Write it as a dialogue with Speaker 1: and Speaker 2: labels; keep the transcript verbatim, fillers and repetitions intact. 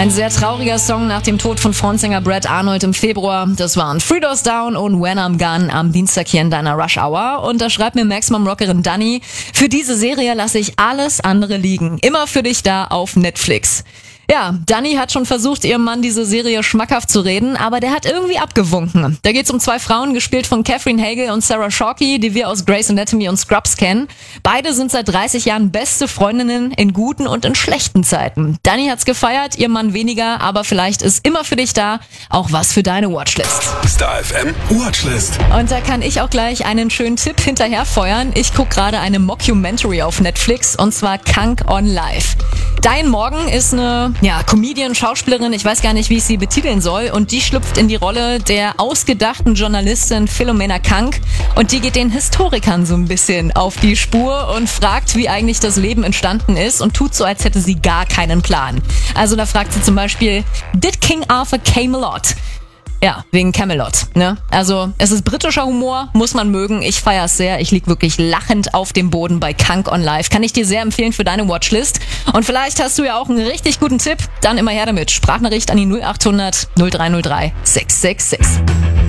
Speaker 1: Ein sehr trauriger Song nach dem Tod von Frontsänger Brad Arnold im Februar. Das waren Three Doors Down und When I'm Gone am Dienstag hier in deiner Rush Hour. Und da schreibt mir Maximum-Rockerin Dani: Für diese Serie lasse ich alles andere liegen. Immer für dich da auf Netflix. Ja, Dani hat schon versucht, ihrem Mann diese Serie schmackhaft zu reden, aber der hat irgendwie abgewunken. Da geht's um zwei Frauen, gespielt von Catherine Hagel und Sarah Chalke, die wir aus Grey's Anatomy und Scrubs kennen. Beide sind seit dreißig Jahren beste Freundinnen in guten und in schlechten Zeiten. Dani hat's gefeiert, ihr Mann weniger, aber vielleicht ist immer für dich da auch was für deine Watchlist.
Speaker 2: Star F M Watchlist.
Speaker 1: Und da kann ich auch gleich einen schönen Tipp hinterher feuern. Ich gucke gerade eine Mockumentary auf Netflix, und zwar Kunk on Live. Diane Morgan ist eine ja, Comedian, Schauspielerin, ich weiß gar nicht, wie ich sie betiteln soll, und die schlüpft in die Rolle der ausgedachten Journalistin Philomena Kunk, und die geht den Historikern so ein bisschen auf die Spur und fragt, wie eigentlich das Leben entstanden ist, und tut so, als hätte sie gar keinen Plan. Also da fragt sie zum Beispiel: Did King Arthur Camelot? Ja, wegen Camelot, ne? Also, es ist britischer Humor, muss man mögen. Ich feier's sehr. Ich lieg wirklich lachend auf dem Boden bei Kunk on Live. Kann ich dir sehr empfehlen für deine Watchlist. Und vielleicht hast du ja auch einen richtig guten Tipp. Dann immer her damit. Sprachnachricht an die null acht hundert null drei null drei sechs sechs sechs.